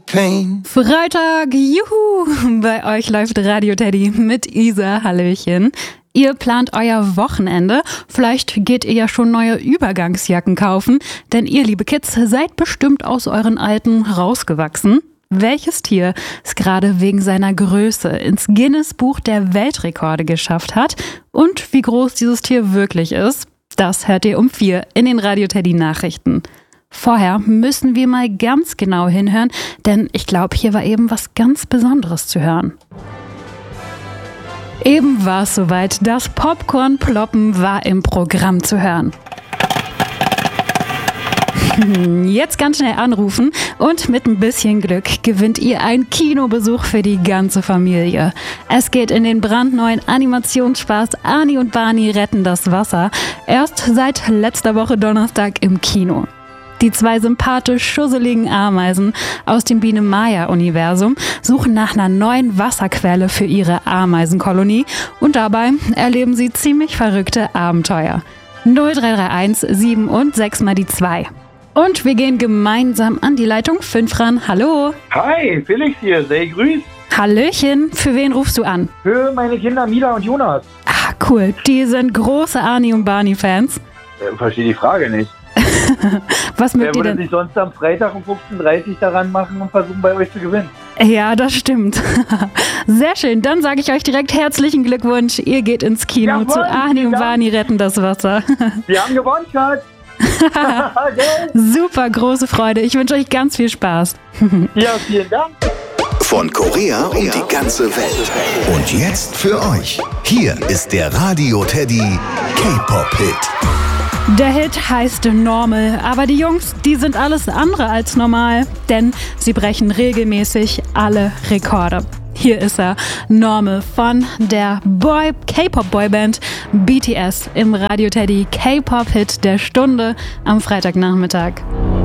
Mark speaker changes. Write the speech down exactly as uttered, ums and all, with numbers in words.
Speaker 1: pain.
Speaker 2: Freitag, juhu! Bei euch läuft Radio Teddy mit Isa, hallöchen. Ihr plant euer Wochenende, vielleicht geht ihr ja schon neue Übergangsjacken kaufen, denn ihr, liebe Kids, seid bestimmt aus euren alten rausgewachsen. Welches Tier es gerade wegen seiner Größe ins Guinness-Buch der Weltrekorde geschafft hat und wie groß dieses Tier wirklich ist, das hört ihr um vier in den Radio Teddy Nachrichten. Vorher müssen wir mal ganz genau hinhören, denn ich glaube, hier war eben was ganz Besonderes zu hören. Eben war es soweit, das Popcorn-Ploppen war im Programm zu hören. Jetzt ganz schnell anrufen und mit ein bisschen Glück gewinnt ihr einen Kinobesuch für die ganze Familie. Es geht in den brandneuen Animationsspaß Ani und Barney retten das Wasser, erst seit letzter Woche Donnerstag im Kino. Die zwei sympathisch schusseligen Ameisen aus dem Biene-Maya-Universum suchen nach einer neuen Wasserquelle für ihre Ameisenkolonie und dabei erleben sie ziemlich verrückte Abenteuer. null drei drei eins sieben und sechs mal die zwei. Und wir gehen gemeinsam an die Leitung fünf ran. Hallo.
Speaker 3: Hi, Felix hier, sei grüßt.
Speaker 2: Hallöchen, für wen rufst du an?
Speaker 3: Für meine Kinder Mila und Jonas.
Speaker 2: Ah, cool, die sind große Ani und Barney-Fans.
Speaker 3: Äh, verstehe die Frage nicht.
Speaker 2: Was
Speaker 3: Wer
Speaker 2: mögt ihr
Speaker 3: würde
Speaker 2: denn?
Speaker 3: sich sonst am Freitag um fünfzehn Uhr dreißig daran machen und versuchen, bei euch zu gewinnen?
Speaker 2: Ja, das stimmt. Sehr schön, dann sage ich euch direkt herzlichen Glückwunsch. Ihr geht ins Kino
Speaker 3: Jawohl,
Speaker 2: zu Ani und
Speaker 3: vielen Dank.
Speaker 2: Barney retten das Wasser.
Speaker 3: Wir haben gewonnen, Schatz. Okay.
Speaker 2: Super, große Freude. Ich wünsche euch ganz viel Spaß.
Speaker 3: Ja, vielen Dank.
Speaker 1: Von Korea um die ganze Welt. Und jetzt für euch. Hier ist der Radio Teddy K-Pop-Hit.
Speaker 2: Der Hit heißt Normal, aber die Jungs, die sind alles andere als normal, denn sie brechen regelmäßig alle Rekorde. Hier ist er, Normal von der Boy K-Pop-Boyband B T S im Radio Teddy K-Pop-Hit der Stunde am Freitagnachmittag.